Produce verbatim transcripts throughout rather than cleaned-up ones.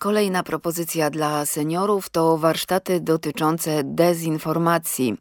Kolejna propozycja dla seniorów to warsztaty dotyczące dezinformacji.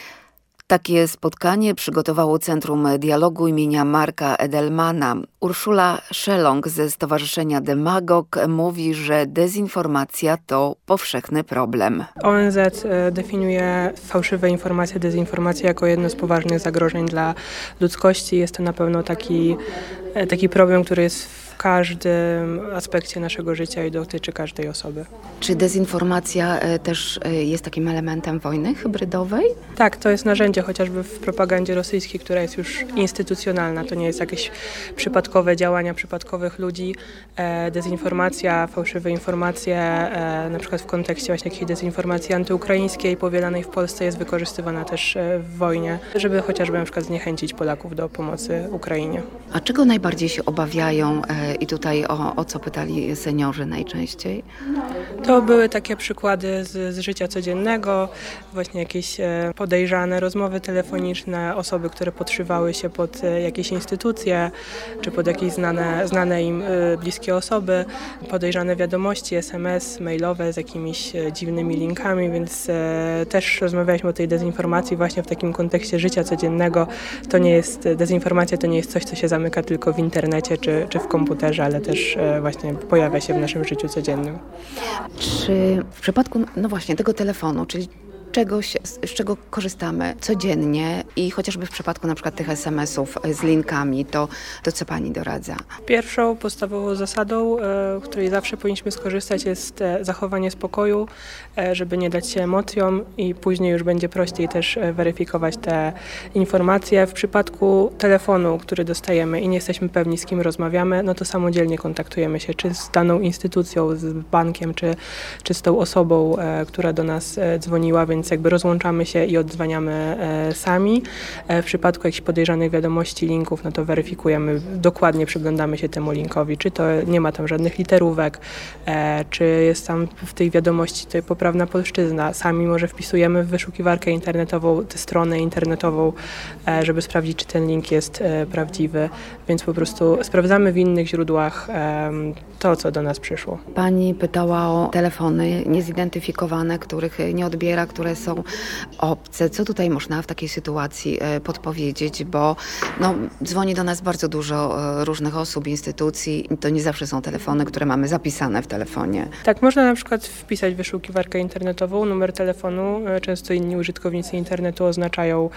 Takie spotkanie przygotowało Centrum Dialogu imienia Marka Edelmana. Urszula Szelong ze Stowarzyszenia Demagog mówi, że dezinformacja to powszechny problem. O N Z definiuje fałszywe informacje, dezinformacje jako jedno z poważnych zagrożeń dla ludzkości. Jest to na pewno taki, taki problem, który jest w każdym aspekcie naszego życia i dotyczy każdej osoby. Czy dezinformacja też jest takim elementem wojny hybrydowej? Tak, to jest narzędzie chociażby w propagandzie rosyjskiej, która jest już instytucjonalna. To nie jest jakieś przypadkowe działania przypadkowych ludzi. Dezinformacja, fałszywe informacje, na przykład w kontekście właśnie jakiejś dezinformacji antyukraińskiej powielanej w Polsce jest wykorzystywana też w wojnie, żeby chociażby na przykład zniechęcić Polaków do pomocy Ukrainie. A czego najbardziej się obawiają i tutaj o, o co pytali seniorzy najczęściej? To były takie przykłady z, z życia codziennego, właśnie jakieś podejrzane rozmowy telefoniczne, osoby, które podszywały się pod jakieś instytucje, czy pod jakieś znane, znane im bliskie osoby, podejrzane wiadomości, es em es, mailowe z jakimiś dziwnymi linkami, więc też rozmawialiśmy o tej dezinformacji właśnie w takim kontekście życia codziennego. To nie jest, dezinformacja to nie jest coś, co się zamyka tylko w internecie czy, czy w komputerze, ale też właśnie pojawia się w naszym życiu codziennym. Czy w przypadku, no właśnie, tego telefonu, czyli czegoś, z czego korzystamy codziennie i chociażby w przypadku na przykład tych es em esów z linkami, to, to co Pani doradza? Pierwszą podstawową zasadą, której zawsze powinniśmy skorzystać, jest zachowanie spokoju, żeby nie dać się emocjom i później już będzie prościej też weryfikować te informacje. W przypadku telefonu, który dostajemy i nie jesteśmy pewni, z kim rozmawiamy, no to samodzielnie kontaktujemy się czy z daną instytucją, z bankiem, czy, czy z tą osobą, która do nas dzwoniła, więc jakby rozłączamy się i odzwaniamy e, sami. E, w przypadku jakichś podejrzanych wiadomości, linków, no to weryfikujemy, dokładnie przyglądamy się temu linkowi, czy to nie ma tam żadnych literówek, e, czy jest tam w tej wiadomości to poprawna polszczyzna. Sami może wpisujemy w wyszukiwarkę internetową, tę stronę internetową, e, żeby sprawdzić, czy ten link jest e, prawdziwy, więc po prostu sprawdzamy w innych źródłach e, to, co do nas przyszło. Pani pytała o telefony niezidentyfikowane, których nie odbiera, które są obce. Co tutaj można w takiej sytuacji podpowiedzieć, bo no, dzwoni do nas bardzo dużo różnych osób, instytucji. To nie zawsze są telefony, które mamy zapisane w telefonie. Tak, można na przykład wpisać w wyszukiwarkę internetową numer telefonu. Często inni użytkownicy internetu oznaczają,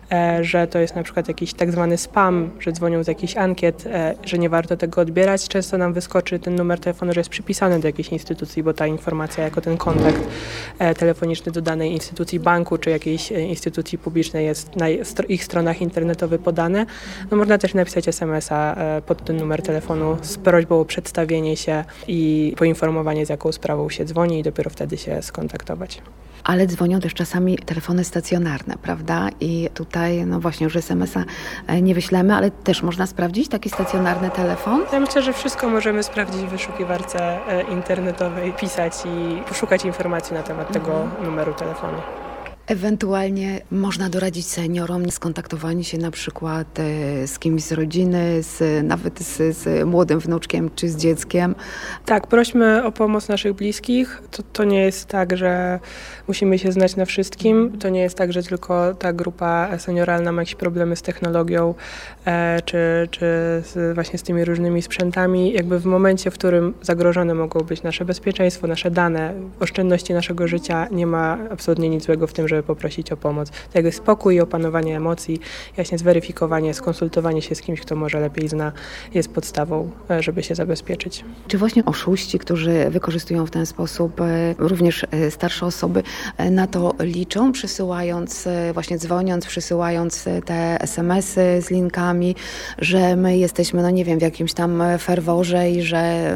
że to jest na przykład jakiś tak zwany spam, że dzwonią z jakichś ankiet, że nie warto tego odbierać. Często nam wyskoczy ten numer telefonu, że jest przypisany do jakiejś instytucji, bo ta informacja jako ten kontakt telefoniczny do danej instytucji banku czy jakiejś instytucji publicznej jest na ich stronach internetowych podane. No można też napisać es em es a pod ten numer telefonu z prośbą o przedstawienie się i poinformowanie, z jaką sprawą się dzwoni i dopiero wtedy się skontaktować. Ale dzwonią też czasami telefony stacjonarne, prawda? I tutaj no właśnie już es em es a nie wyślemy, ale też można sprawdzić taki stacjonarny telefon? Ja myślę, że wszystko możemy sprawdzić w wyszukiwarce internetowej, pisać i poszukać informacji na temat mhm. tego numeru telefonu. Ewentualnie można doradzić seniorom skontaktowanie się na przykład z kimś z rodziny, z, nawet z, z młodym wnuczkiem czy z dzieckiem. Tak, prośmy o pomoc naszych bliskich. To, to nie jest tak, że musimy się znać na wszystkim. To nie jest tak, że tylko ta grupa senioralna ma jakieś problemy z technologią e, czy, czy z, właśnie z tymi różnymi sprzętami. Jakby w momencie, w którym zagrożone mogą być nasze bezpieczeństwo, nasze dane, oszczędności naszego życia, nie ma absolutnie nic złego w tym, żeby poprosić o pomoc. Tego spokój i opanowanie emocji, właśnie zweryfikowanie, skonsultowanie się z kimś, kto może lepiej zna, jest podstawą, żeby się zabezpieczyć. Czy właśnie oszuści, którzy wykorzystują w ten sposób również starsze osoby, na to liczą, przysyłając, właśnie dzwoniąc, przysyłając te es em esy z linkami, że my jesteśmy, no nie wiem, w jakimś tam ferworze i że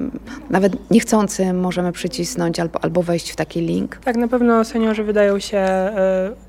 nawet niechcący możemy przycisnąć albo, albo wejść w taki link? Tak, na pewno seniorzy wydają się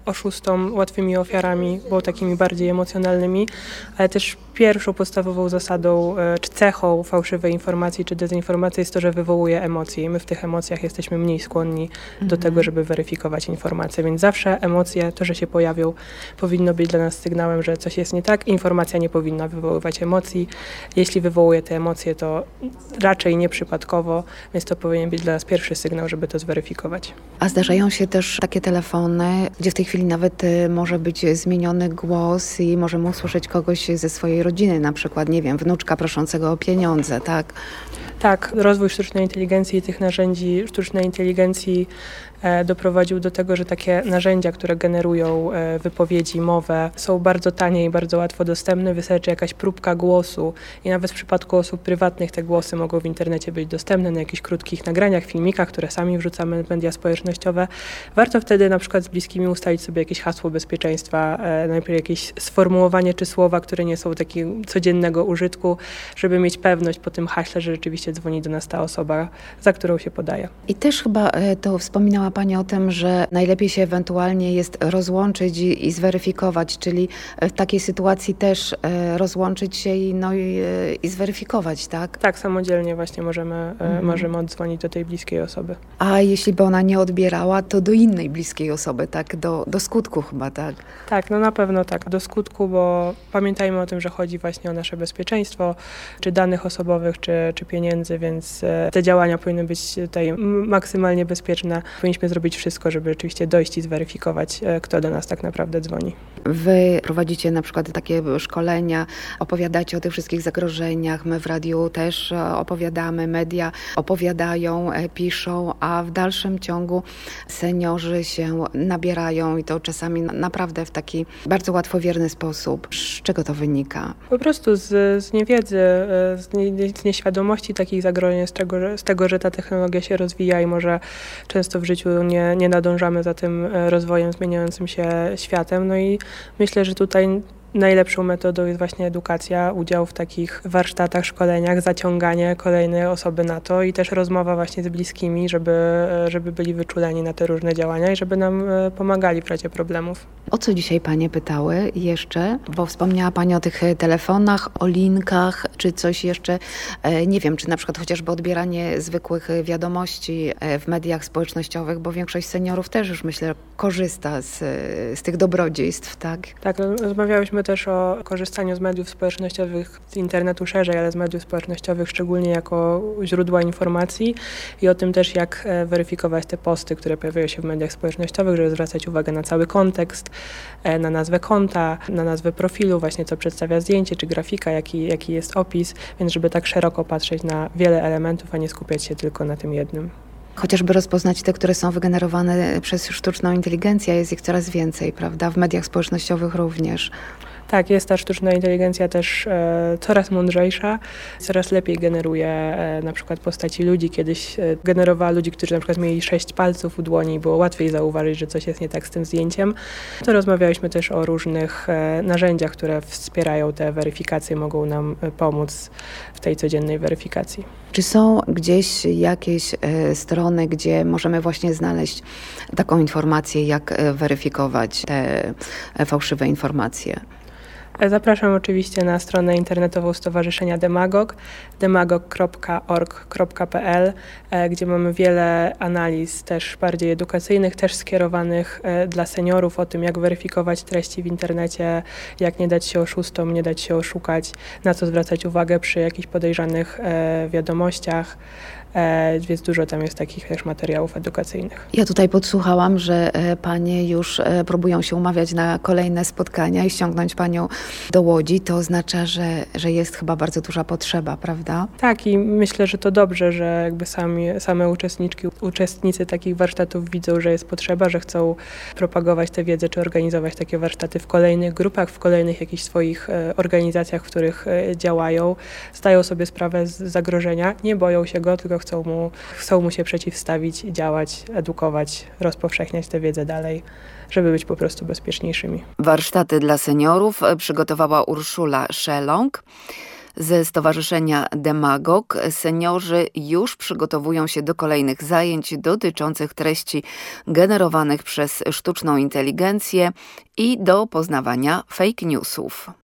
oszustom, łatwymi ofiarami, bo takimi bardziej emocjonalnymi, ale też pierwszą podstawową zasadą czy cechą fałszywej informacji czy dezinformacji jest to, że wywołuje emocje i my w tych emocjach jesteśmy mniej skłonni mhm. do tego, żeby weryfikować informacje, więc zawsze emocje, to, że się pojawią, powinno być dla nas sygnałem, że coś jest nie tak. Informacja nie powinna wywoływać emocji. Jeśli wywołuje te emocje, to raczej nieprzypadkowo, więc to powinien być dla nas pierwszy sygnał, żeby to zweryfikować. A zdarzają się też takie telefony, gdzie w tej chwili nawet może być zmieniony głos i możemy usłyszeć kogoś ze swojej rodziny, na przykład, nie wiem, wnuczka proszącego o pieniądze, tak? Tak, rozwój sztucznej inteligencji i tych narzędzi sztucznej inteligencji e, doprowadził do tego, że takie narzędzia, które generują e, wypowiedzi, mowę, są bardzo tanie i bardzo łatwo dostępne. Wystarczy jakaś próbka głosu i nawet w przypadku osób prywatnych te głosy mogą w internecie być dostępne na jakichś krótkich nagraniach, filmikach, które sami wrzucamy w media społecznościowe. Warto wtedy na przykład z bliskimi ustalić sobie jakieś hasło bezpieczeństwa, e, najpierw jakieś sformułowanie czy słowa, które nie są takiego codziennego użytku, żeby mieć pewność po tym haśle, że rzeczywiście dzwoni do nas ta osoba, za którą się podaje. I też chyba to wspominała Pani o tym, że najlepiej się ewentualnie jest rozłączyć i, i zweryfikować, czyli w takiej sytuacji też rozłączyć się i, no, i, i zweryfikować, tak? Tak, samodzielnie właśnie możemy, mhm. możemy oddzwonić do tej bliskiej osoby. A jeśli by ona nie odbierała, to do innej bliskiej osoby, tak? Do, do skutku chyba, tak? Tak, no na pewno tak, do skutku, bo pamiętajmy o tym, że chodzi właśnie o nasze bezpieczeństwo, czy danych osobowych, czy, czy pieniędzy, więc te działania powinny być tutaj maksymalnie bezpieczne. Powinniśmy zrobić wszystko, żeby rzeczywiście dojść i zweryfikować, kto do nas tak naprawdę dzwoni. Wy prowadzicie na przykład takie szkolenia, opowiadacie o tych wszystkich zagrożeniach, my w radiu też opowiadamy, media opowiadają, piszą, a w dalszym ciągu seniorzy się nabierają i to czasami naprawdę w taki bardzo łatwowierny sposób. Z czego to wynika? Po prostu z, z niewiedzy, z, nie, z nieświadomości takich zagrożeń, z tego, z tego, że ta technologia się rozwija i może często w życiu nie, nie nadążamy za tym rozwojem, zmieniającym się światem. No i myślę, że tutaj najlepszą metodą jest właśnie edukacja, udział w takich warsztatach, szkoleniach, zaciąganie kolejnej osoby na to i też rozmowa właśnie z bliskimi, żeby, żeby byli wyczuleni na te różne działania i żeby nam pomagali w razie problemów. O co dzisiaj Panie pytały jeszcze? Bo wspomniała Pani o tych telefonach, o linkach, czy coś jeszcze, nie wiem, czy na przykład chociażby odbieranie zwykłych wiadomości w mediach społecznościowych, bo większość seniorów też już myślę korzysta z, z tych dobrodziejstw, tak? Tak, rozmawiałyśmy też o korzystaniu z mediów społecznościowych, z internetu szerzej, ale z mediów społecznościowych szczególnie jako źródła informacji i o tym też, jak weryfikować te posty, które pojawiają się w mediach społecznościowych, żeby zwracać uwagę na cały kontekst, na nazwę konta, na nazwę profilu, właśnie co przedstawia zdjęcie czy grafika, jaki, jaki jest opis, więc żeby tak szeroko patrzeć na wiele elementów, a nie skupiać się tylko na tym jednym. Chociażby rozpoznać te, które są wygenerowane przez sztuczną inteligencję, jest ich coraz więcej, prawda? W mediach społecznościowych również. Tak, jest ta sztuczna inteligencja też e, coraz mądrzejsza, coraz lepiej generuje e, na przykład postaci ludzi. Kiedyś e, generowała ludzi, którzy na przykład mieli sześć palców u dłoni i było łatwiej zauważyć, że coś jest nie tak z tym zdjęciem. To rozmawialiśmy też o różnych e, narzędziach, które wspierają te weryfikacje, mogą nam e, pomóc w tej codziennej weryfikacji. Czy są gdzieś jakieś e, strony, gdzie możemy właśnie znaleźć taką informację, jak e, weryfikować te e, fałszywe informacje? Zapraszam oczywiście na stronę internetową Stowarzyszenia Demagog, demagog kropka org kropka p l, gdzie mamy wiele analiz też bardziej edukacyjnych, też skierowanych dla seniorów o tym, jak weryfikować treści w internecie, jak nie dać się oszustom, nie dać się oszukać, na co zwracać uwagę przy jakichś podejrzanych wiadomościach. E, więc dużo tam jest takich też materiałów edukacyjnych. Ja tutaj podsłuchałam, że Panie już próbują się umawiać na kolejne spotkania i ściągnąć Panią do Łodzi. To oznacza, że, że jest chyba bardzo duża potrzeba, prawda? Tak i myślę, że to dobrze, że jakby sami, same uczestniczki, uczestnicy takich warsztatów widzą, że jest potrzeba, że chcą propagować tę wiedzę, czy organizować takie warsztaty w kolejnych grupach, w kolejnych jakichś swoich organizacjach, w których działają. Zdają sobie sprawę z zagrożenia, nie boją się go, tylko Chcą mu, chcą mu się przeciwstawić, działać, edukować, rozpowszechniać tę wiedzę dalej, żeby być po prostu bezpieczniejszymi. Warsztaty dla seniorów przygotowała Urszula Szelong. Ze Stowarzyszenia Demagog seniorzy już przygotowują się do kolejnych zajęć dotyczących treści generowanych przez sztuczną inteligencję i do poznawania fake newsów.